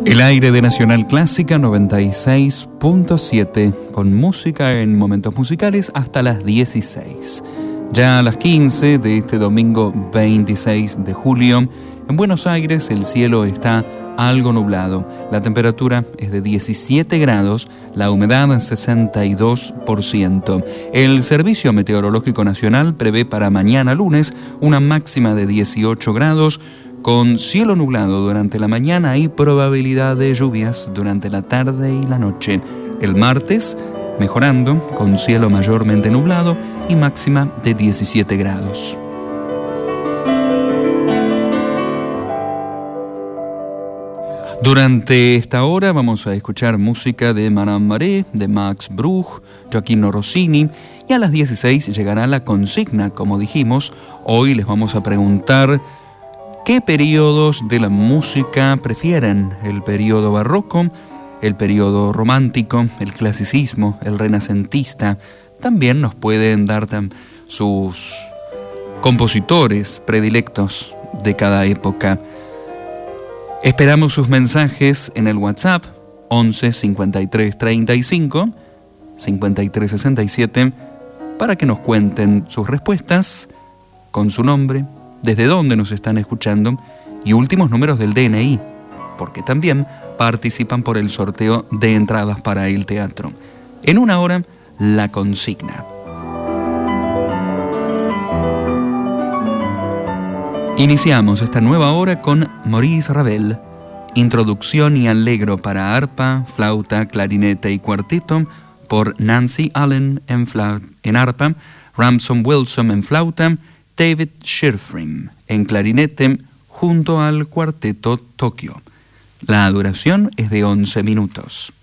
El aire de Nacional Clásica 96.7, con música en momentos musicales hasta las 16. Ya a las 15 de este domingo 26 de julio, en Buenos Aires el cielo está algo nublado. La temperatura es de 17 grados, la humedad 62%. El Servicio Meteorológico Nacional prevé para mañana lunes una máxima de 18 grados, con cielo nublado durante la mañana y probabilidad de lluvias durante la tarde y la noche. El martes, mejorando, con cielo mayormente nublado y máxima de 17 grados. Durante esta hora vamos a escuchar música de Madame Maré, de Max Bruch, Gioacchino Rossini, y a las 16 llegará la consigna, como dijimos. Hoy les vamos a preguntar ¿qué periodos de la música prefieren? ¿El periodo barroco, el periodo romántico, el clasicismo, el renacentista? También nos pueden dar sus compositores predilectos de cada época. Esperamos sus mensajes en el WhatsApp 11 53 35 53 67 para que nos cuenten sus respuestas con su nombre, desde dónde nos están escuchando y últimos números del DNI, porque también participan por el sorteo de entradas para el teatro. En una hora, la consigna. Iniciamos esta nueva hora con Maurice Ravel, introducción y allegro para arpa, flauta, clarinete y cuarteto por Nancy Allen en arpa, Ramson Wilson en flauta, David Shirfrim en clarinete junto al cuarteto Tokio. La duración es de 11 minutos.